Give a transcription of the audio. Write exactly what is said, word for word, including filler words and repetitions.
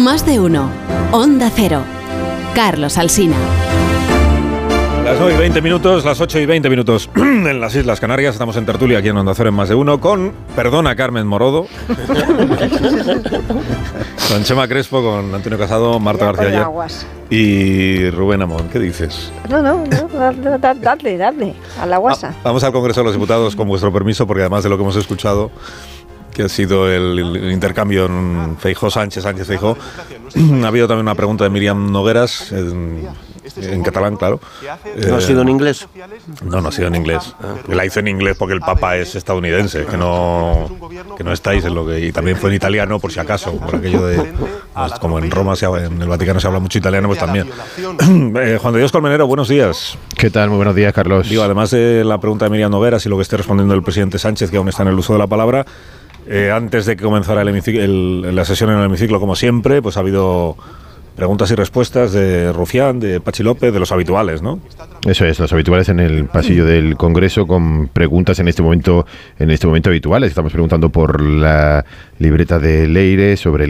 Más de uno. Onda Cero. Carlos Alsina. Las nueve y veinte minutos, las ocho y veinte minutos en las Islas Canarias. Estamos en tertulia aquí en Onda Cero en Más de Uno con, perdona, Carmen Morodo, con Chema Crespo, con Antonio Casado, Marta García Ayer y Rubén Amón. ¿Qué dices? No, no, no, dadle, dadle, a la guasa. Ah, vamos al Congreso de los Diputados con vuestro permiso, porque además de lo que hemos escuchado, que ha sido el, el intercambio en Feijóo-Sánchez, Sánchez-Feijóo, ha habido también una pregunta de Miriam Nogueras, en, en catalán, claro. ¿No ha sido en inglés? No, no ha sido en inglés. La hizo en inglés porque el Papa es estadounidense, que no, que no estáis en lo que... Y también fue en italiano, por si acaso, por aquello de... Pues, como en Roma, se habla, en el Vaticano se habla mucho italiano, pues también. eh, Juan de Dios Colmenero, buenos días. ¿Qué tal? Muy buenos días, Carlos. Digo, además de la pregunta de Miriam Nogueras y lo que esté respondiendo el presidente Sánchez, que aún está en el uso de la palabra, eh, antes de que comenzara el hemiciclo, el, la sesión en el hemiciclo, como siempre, pues ha habido... preguntas y respuestas de Rufián, de Pachi López, de los habituales, ¿no? Eso es, los habituales en el pasillo del Congreso, con preguntas en este momento en este momento habituales. Estamos preguntando por la libreta de Leire, sobre el